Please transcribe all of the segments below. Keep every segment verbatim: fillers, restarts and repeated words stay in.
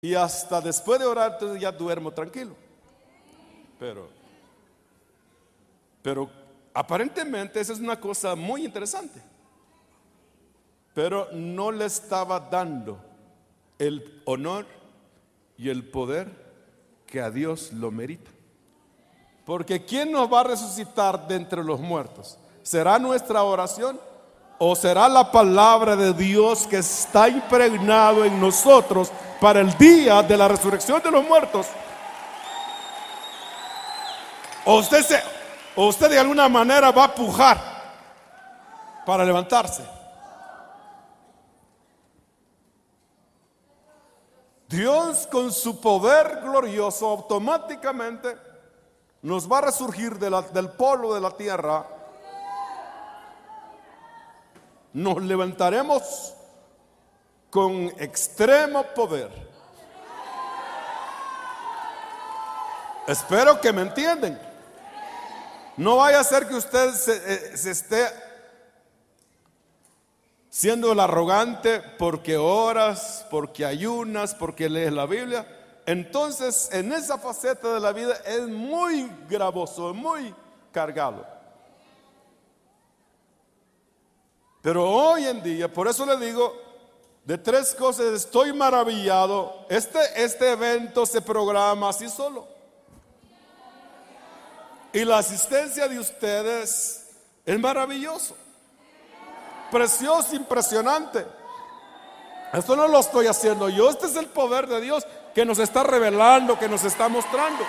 y hasta después de orar entonces ya duermo tranquilo. Pero, pero aparentemente esa es una cosa muy interesante. Pero no le estaba dando el honor y el poder que a Dios lo merita. Porque ¿quién nos va a resucitar de entre los muertos? ¿Será nuestra oración o será la palabra de Dios que está impregnado en nosotros para el día de la resurrección de los muertos? ¿O usted, se, o usted de alguna manera va a pujar para levantarse? Dios, con su poder glorioso, automáticamente nos va a resurgir de la, del polvo de la tierra. Nos levantaremos con extremo poder. Espero que me entienden. No vaya a ser que usted se, eh, se esté siendo el arrogante porque oras, porque ayunas, porque lees la Biblia. Entonces en esa faceta de la vida es muy gravoso, muy cargado. Pero hoy en día, por eso le digo, de tres cosas estoy maravillado. Este, este evento se programa así solo. Y la asistencia de ustedes es maravilloso, precioso, impresionante. Esto no lo estoy haciendo yo, este es el poder de Dios que nos está revelando, que nos está mostrando.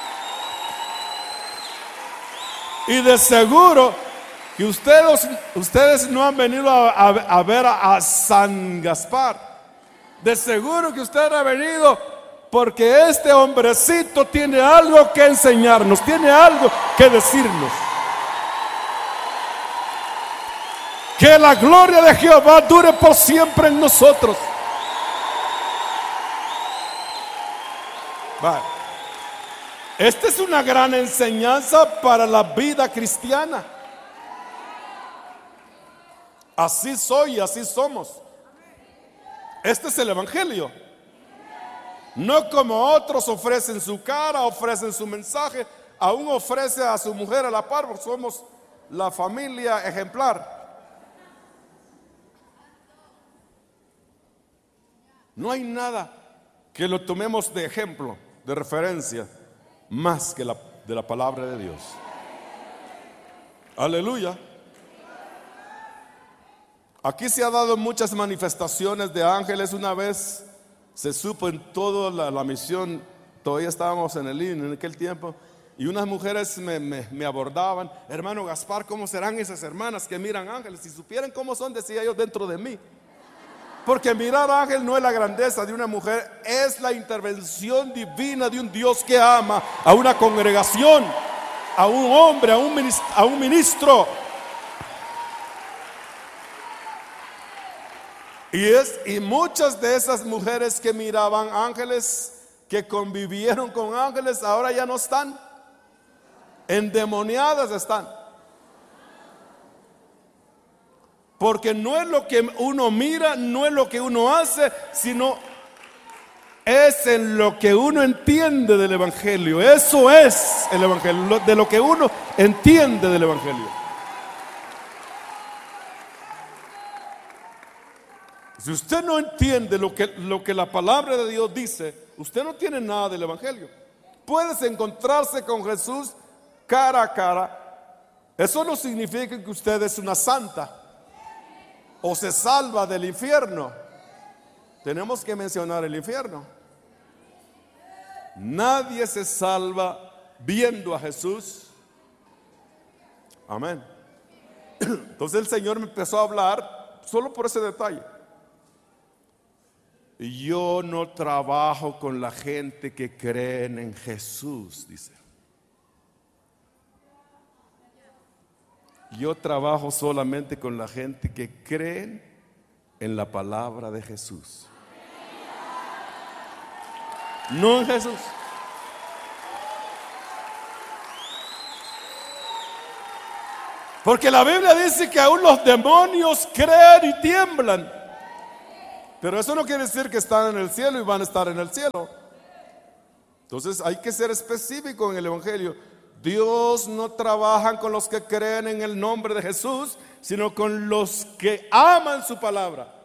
Y de seguro que ustedes, ustedes no han venido a, a, a ver a, a San Gaspar. De seguro que usted ha venido porque este hombrecito tiene algo que enseñarnos, tiene algo que decirnos. Que la gloria de Jehová dure por siempre en nosotros. Vale. Esta es una gran enseñanza para la vida cristiana. Así soy y así somos. Este es el evangelio. No como otros ofrecen su cara, ofrecen su mensaje, aún ofrece a su mujer a la par, porque somos la familia ejemplar. No hay nada que lo tomemos de ejemplo, de referencia, más que la, de la palabra de Dios. Aleluya. Aquí se ha dado muchas manifestaciones de ángeles. Una vez se supo en toda la, la misión, todavía estábamos en el I N en aquel tiempo, y unas mujeres me, me, me abordaban: hermano Gaspar, ¿cómo serán esas hermanas que miran ángeles? Si supieran cómo son, decía yo, dentro de mí. Porque mirar ángel no es la grandeza de una mujer, es la intervención divina de un Dios que ama a una congregación, a un hombre, a un ministro, a un ministro. Y, es, y muchas de esas mujeres que miraban ángeles, que convivieron con ángeles, ahora ya no están, endemoniadas están. Porque no es lo que uno mira, no es lo que uno hace, sino es en lo que uno entiende del evangelio. Eso es el evangelio, de lo que uno entiende del evangelio. Si usted no entiende lo que, lo que la palabra de Dios dice, usted no tiene nada del evangelio. Puedes encontrarse con Jesús cara a cara. Eso no significa que usted es una santa o se salva del infierno. Tenemos que mencionar el infierno. Nadie se salva viendo a Jesús. Amén. Entonces el Señor me empezó a hablar solo por ese detalle. Yo no trabajo con la gente que creen en Jesús, dice. Yo trabajo solamente con la gente que creen en la palabra de Jesús. No en Jesús. Porque la Biblia dice que aún los demonios creen y tiemblan. Pero eso no quiere decir que están en el cielo y van a estar en el cielo. Entonces hay que ser específico en el Evangelio. Dios no trabaja con los que creen en el nombre de Jesús, sino con los que aman su palabra.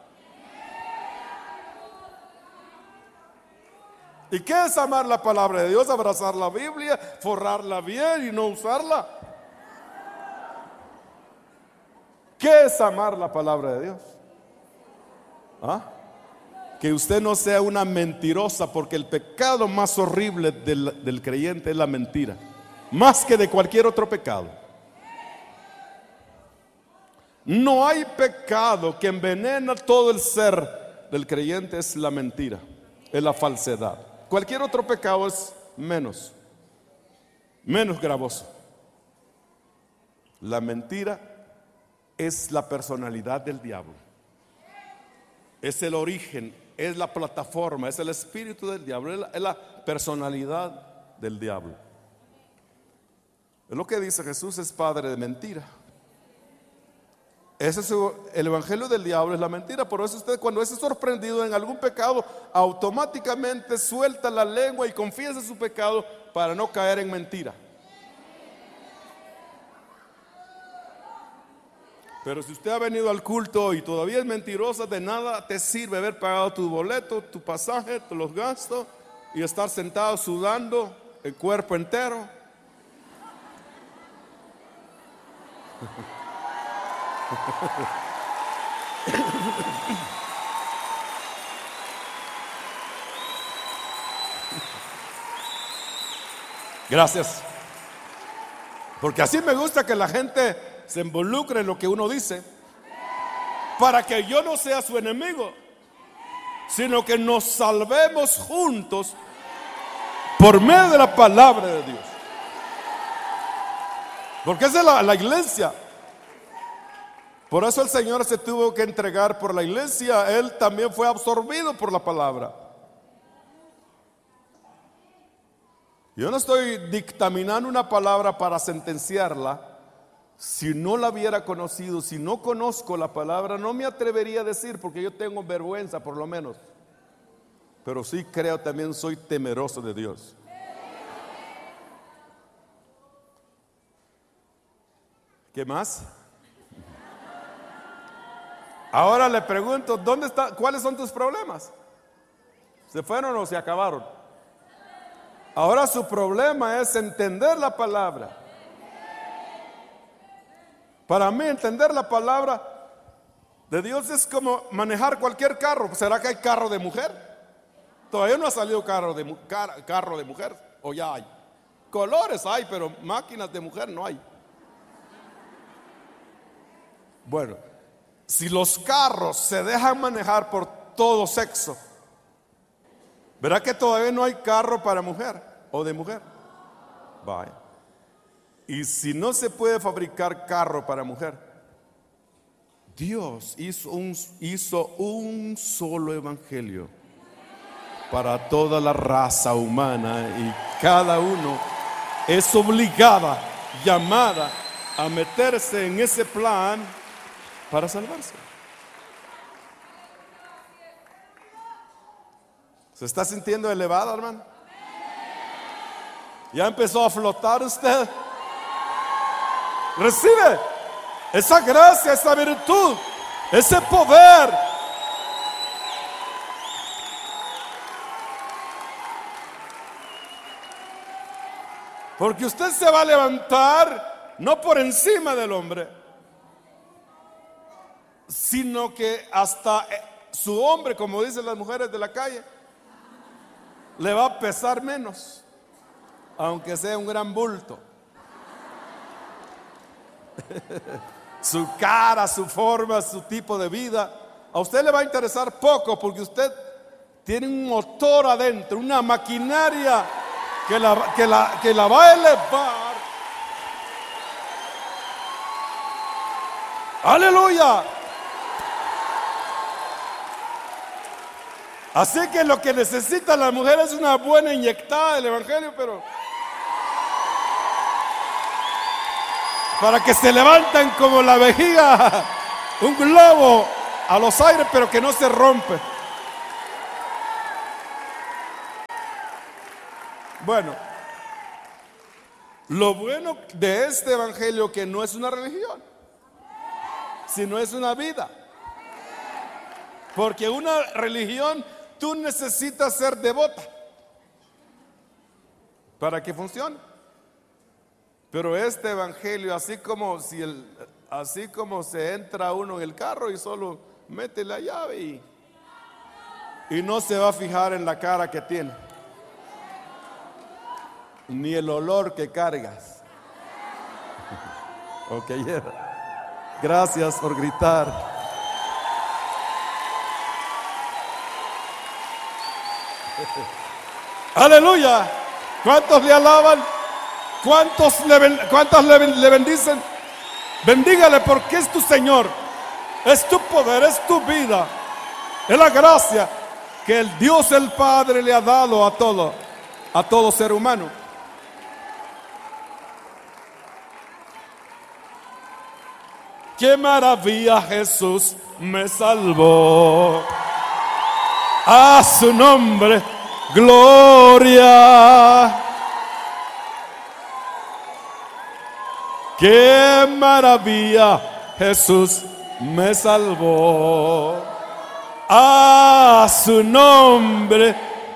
¿Y qué es amar la palabra de Dios? Abrazar la Biblia, forrarla bien y no usarla. ¿Qué es amar la palabra de Dios? ¿Ah? Que usted no sea una mentirosa, porque el pecado más horrible del, del creyente es la mentira, más que de cualquier otro pecado. No hay pecado que envenena todo el ser del creyente, es la mentira, es la falsedad. Cualquier otro pecado es menos, menos gravoso. La mentira es la personalidad del diablo. Es el origen, es la plataforma, es el espíritu del diablo, es la, es la personalidad del diablo. Es lo que dice Jesús, es padre de mentira. Ese es el evangelio del diablo, es la mentira. Por eso usted, cuando es sorprendido en algún pecado, automáticamente suelta la lengua y confiesa su pecado para no caer en mentira. Pero si usted ha venido al culto y todavía es mentirosa, de nada te sirve haber pagado tu boleto, tu pasaje, los gastos y estar sentado sudando el cuerpo entero. Gracias. Porque así me gusta que la gente se involucre en lo que uno dice, para que yo no sea su enemigo, sino que nos salvemos juntos por medio de la palabra de Dios. Porque esa es la, la iglesia. Por eso el Señor se tuvo que entregar por la iglesia. Él también fue absorbido por la palabra. Yo no estoy dictaminando una palabra para sentenciarla. Si no la hubiera conocido, si no conozco la palabra, no me atrevería a decir, porque yo tengo vergüenza por lo menos. Pero sí creo, también soy temeroso de Dios. ¿Qué más? Ahora le pregunto, ¿dónde está, cuáles son tus problemas? ¿Se fueron o se acabaron? Ahora su problema es entender la palabra. Para mí entender la palabra de Dios es como manejar cualquier carro. ¿Será que hay carro de mujer? Todavía no ha salido carro de, car, carro de mujer, o ya hay. Colores hay, pero máquinas de mujer no hay. Bueno, si los carros se dejan manejar por todo sexo, ¿verdad que todavía no hay carro para mujer o de mujer? Vaya. Y si no se puede fabricar carro para mujer, Dios hizo un, hizo un solo evangelio para toda la raza humana, y cada uno es obligada, llamada a meterse en ese plan para salvarse. ¿Se está sintiendo elevado, hermano? ¿Ya empezó a flotar usted? Recibe esa gracia, esa virtud, ese poder. Porque usted se va a levantar no por encima del hombre, sino que hasta su hombre, como dicen las mujeres de la calle, le va a pesar menos, aunque sea un gran bulto. Su cara, su forma, su tipo de vida, a usted le va a interesar poco, porque usted tiene un motor adentro, una maquinaria que la, que la, que la va a elevar. Aleluya. Así que lo que necesita la mujer es una buena inyectada del evangelio, pero para que se levanten como la vejiga, un globo a los aires, pero que no se rompe. Bueno, lo bueno de este evangelio que no es una religión, sino es una vida. Porque una religión tú necesitas ser devota para que funcione. Pero este evangelio, así como si el, así como se entra uno en el carro y solo mete la llave y, y no se va a fijar en la cara que tiene, ni el olor que cargas. Ok, gracias por gritar. Aleluya. ¿Cuántos le alaban? ¿Cuántos le, cuántas le, le bendicen? Bendígale porque es tu Señor, es tu poder, es tu vida, es la gracia que el Dios el Padre le ha dado a todo, a todo ser humano. Qué maravilla, Jesús me salvó. A su nombre, gloria. Qué maravilla, Jesús me salvó. A su nombre,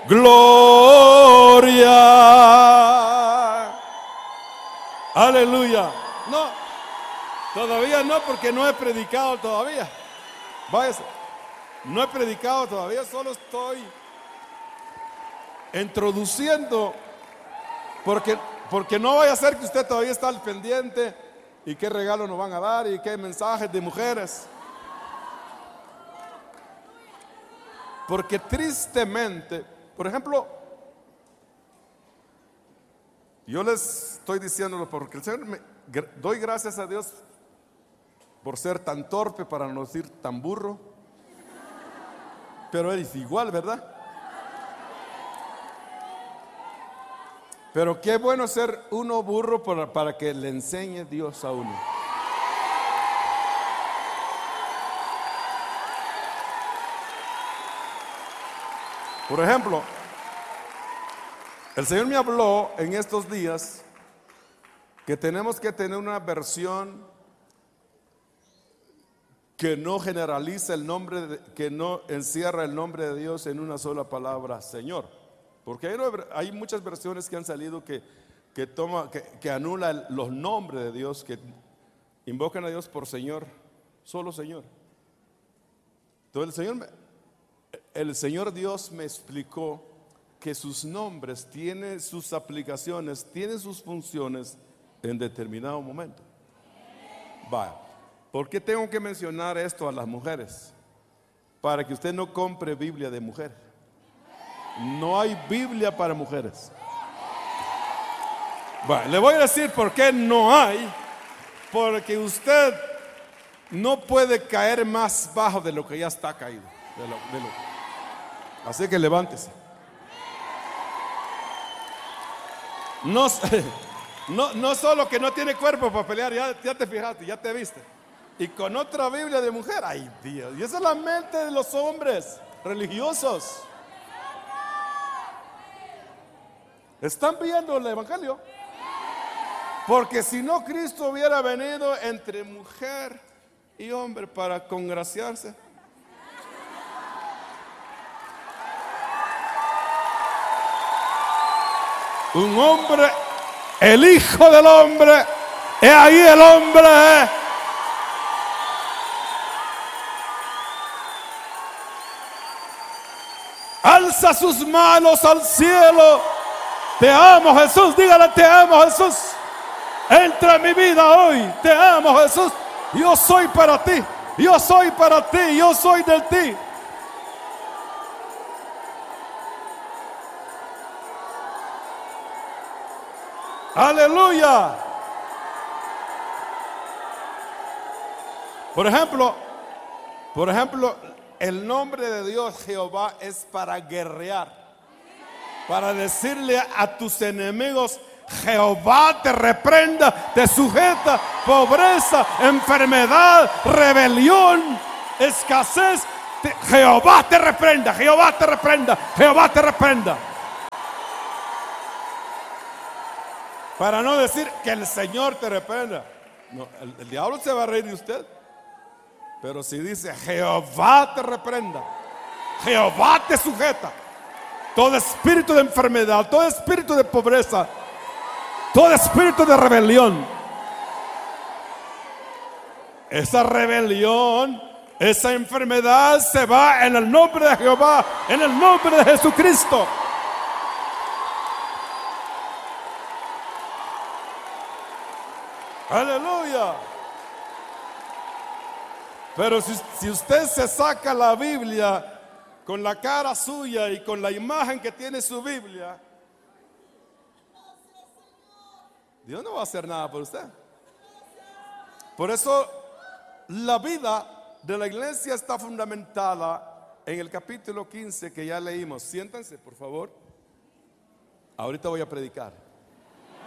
gloria. Aleluya. No, todavía no, porque no he predicado todavía. Váyase. No he predicado todavía, solo estoy introduciendo, porque, porque no vaya a ser que usted todavía está al pendiente y qué regalo nos van a dar y qué mensajes de mujeres. Porque tristemente, por ejemplo, yo les estoy diciéndolo porque el Señor me, doy gracias a Dios por ser tan torpe, para no decir tan burro. Pero es igual, ¿verdad? Pero qué bueno ser uno burro para, para que le enseñe Dios a uno. Por ejemplo, el Señor me habló en estos días que tenemos que tener una versión que no generaliza el nombre, de, que no encierra el nombre de Dios en una sola palabra, Señor. Porque hay, hay muchas versiones que han salido que, que, toma, que, que anulan los nombres de Dios, que invocan a Dios por Señor, solo Señor. Entonces el Señor, el Señor Dios me explicó que sus nombres tienen sus aplicaciones, tienen sus funciones en determinado momento. Vaya. ¿Por qué tengo que mencionar esto a las mujeres? Para que usted no compre Biblia de mujer. No hay Biblia para mujeres. Bueno, le voy a decir por qué no hay. Porque usted no puede caer más bajo de lo que ya está caído. De lo, de lo. Así que levántese. No, no, no solo que no tiene cuerpo para pelear, ya, ya te fijaste, ya te viste. Y con otra Biblia de mujer, ay Dios, y esa es la mente de los hombres religiosos. ¿Están viendo el evangelio? Porque si no, Cristo hubiera venido entre mujer y hombre para congraciarse. Un hombre, el Hijo del Hombre, he ahí el hombre. Alza sus manos al cielo. Te amo, Jesús. Dígale, te amo, Jesús. Entra en mi vida hoy. Te amo, Jesús. Yo soy para ti. Yo soy para ti. Yo soy de ti. Aleluya. Por ejemplo, por ejemplo, el nombre de Dios Jehová es para guerrear, para decirle a tus enemigos: Jehová te reprenda, te sujeta, pobreza, enfermedad, rebelión, escasez. Te, Jehová te reprenda, Jehová te reprenda, Jehová te reprenda. Para no decir que el Señor te reprenda. No, el, el diablo se va a reír de usted. Pero si dice Jehová te reprenda, Jehová te sujeta, todo espíritu de enfermedad, todo espíritu de pobreza, todo espíritu de rebelión, esa rebelión, esa enfermedad se va en el nombre de Jehová, en el nombre de Jesucristo. Aleluya. Pero si, si usted se saca la Biblia con la cara suya y con la imagen que tiene su Biblia, Dios no va a hacer nada por usted. Por eso la vida de la iglesia está fundamentada en el capítulo quince que ya leímos. Siéntense, por favor. Ahorita voy a predicar.